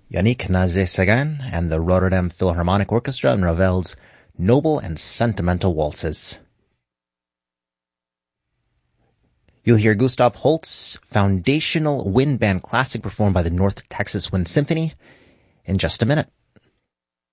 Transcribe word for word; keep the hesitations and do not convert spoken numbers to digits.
Yannick Nézet-Séguin and the Rotterdam Philharmonic Orchestra and Ravel's Noble and Sentimental Waltzes. You'll hear Gustav Holst's foundational wind band classic performed by the North Texas Wind Symphony in just a minute.